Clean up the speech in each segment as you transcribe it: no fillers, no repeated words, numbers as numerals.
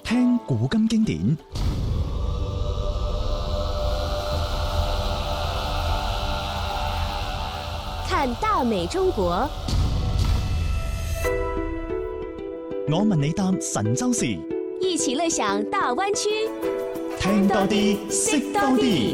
聽古今經典， 看大美中國。 我問你答神州事， 一起樂享大灣區， 聽多啲，識多啲。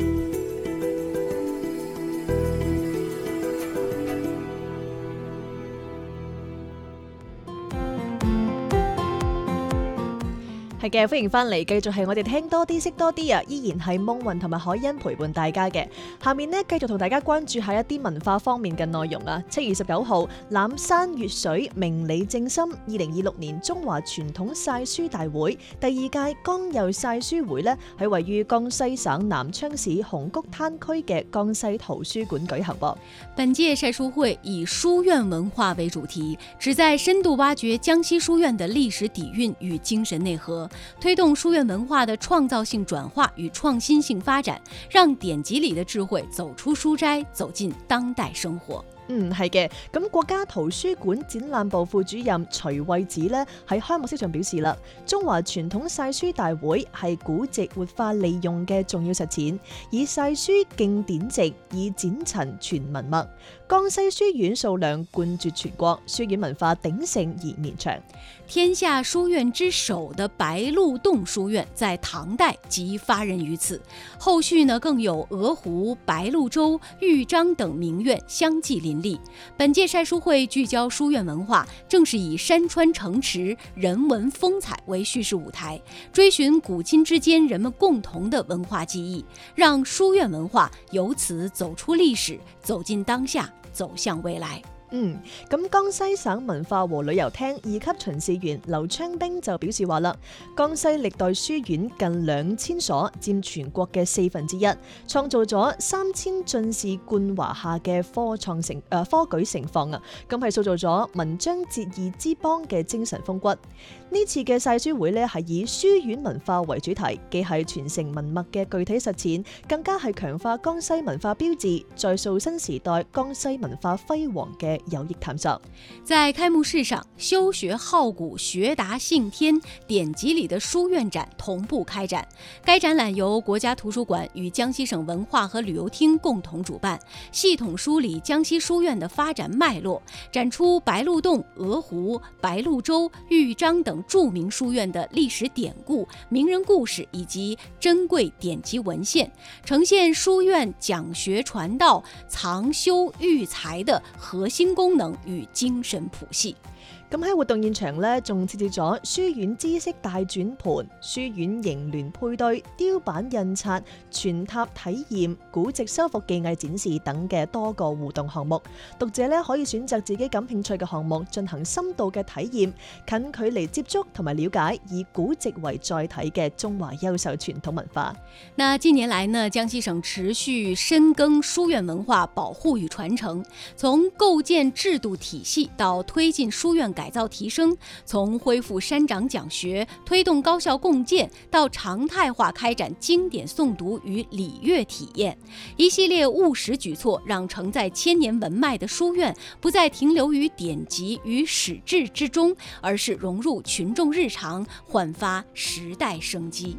係嘅，歡迎翻嚟，繼續係我哋聽多啲識多啲啊！依然係夢雲同埋海欣陪伴大家嘅。下面呢，繼續同大家關注下一啲文化方面嘅內容啊。7月19號，欖山粵水明理正心2026年中華傳統曬書大會第2屆江右曬書會呢，喺位於江西省南昌市紅谷灘區嘅江西圖書館舉行噃。 本屆曬書會以書院文化為主題，旨在深度挖掘江西書院的歷史底蘊與精神內核，推動書院文化的創造性轉化與創新性發展，讓典籍裏的智慧走出書齋，走進當代生活。 係嘅。咁國家圖書館展覽部副主任徐惠子呢，喺開幕式上表示啦，中華傳統曬書大會係古籍活化利用嘅重要實踐，以曬書敬典籍，以展陳傳文脈。江西書院數量冠絕全國，書院文化鼎盛而綿長。 天下書院之首的白鹿洞書院在唐代即發軫於此，後續呢更有鵝湖、白鹿洲、豫章等名院相繼林立。本屆曬書會聚焦書院文化，正是以山川城池、人文風采為敘事舞台，追尋古今之間人們共同的文化記憶，讓書院文化由此走出歷史，走進當下，走向未來。 咁江西省文化和旅遊廳2級巡視員劉昌兵就表示話啦，江西歷代書院近2000所，佔全國嘅1/4，創造咗3000進士冠華夏嘅科舉盛況啊！咁係塑造咗文章節義之邦嘅精神風骨。呢次嘅曬書會呢，係以書院文化為主題，既係傳承文脈嘅具體實踐，更加係強化江西文化標誌，再塑新時代江西文化輝煌嘅有益探索。 在開幕式上，修學好古學達信天典籍裏的書院展同步開展。該展覽由國家圖書館與江西省文化和旅遊廳共同主辦，系統梳理江西書院的發展脈絡，展出白鹿洞、鵝湖、白鹿洲、豫章等著名書院的歷史典故、名人故事以及珍貴典籍文獻，呈現書院講學傳道、藏修育才的核心功能與精神譜系。 咁喺活動現場呢，仲設置咗書院知識大轉盤、書院楹聯配對、雕版印刷、傳塔體驗、古籍修復技藝展示等嘅多個互動項目。讀者呢可以選擇自己感興趣嘅項目進行深度嘅體驗，近距離接觸同埋了解以古籍為載體嘅中華優秀傳統文化。 那近年來呢，江西省持續深耕書院文化保護與傳承，從構建制度體系到推進書院改造提升，從恢復山長講學、推動高校共建到常態化開展經典誦讀與禮樂體驗，一系列務實舉措，讓承載千年文脈的書院不再停留於典籍與史志之中，而是融入群眾日常，煥發時代生機。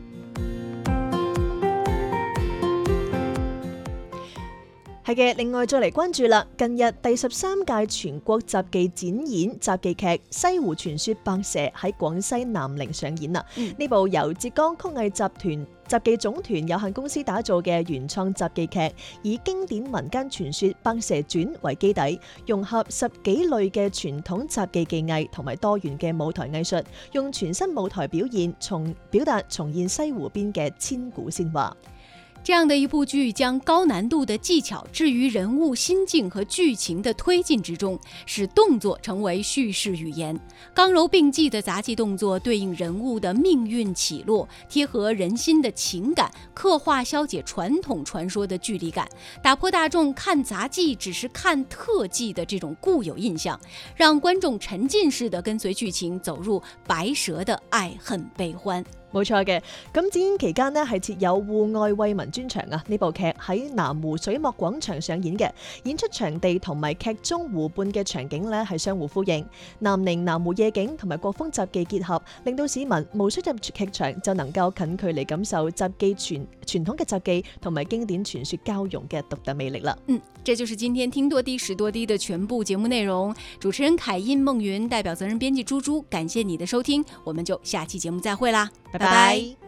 係嘅，另外再嚟關注啦。近日第13屆全國雜技展演雜技劇《西湖傳說白蛇》喺廣西南寧上演啦。呢部由浙江曲藝集團雜技總團有限公司打造嘅原創雜技劇，以經典民間傳說《白蛇傳》為基底，融合10幾類嘅傳統雜技技藝同埋多元嘅舞台藝術，用全新舞台表現表達重現西湖邊嘅千古仙話。 這樣的一部劇將高難度的技巧置於人物心境和劇情的推進之中，使動作成為敘事語言。剛柔並濟的雜技動作對應人物的命運起落，貼合人心的情感，刻畫消解傳統傳說的距離感，打破大眾看雜技只是看特技的這種固有印象，讓觀眾沉浸式的跟隨劇情走入白蛇的愛恨悲歡。 冇錯嘅，咁展演期間呢係設有戶外慰問專場啊！呢部劇喺南湖水墨廣場上演嘅，演出場地同埋劇中湖畔嘅場景呢係相互呼應，南寧南湖夜景同埋國風雜技結合，令到市民無需入劇場就能夠近距離感受雜技傳統嘅雜技同埋經典傳說交融嘅獨特魅力啦。 這就是今天聽多啲識多啲的全部節目內容。主持人凱音、孟云，代表責任編輯朱朱，感謝你的收聽，我們就下期節目再會啦，拜拜。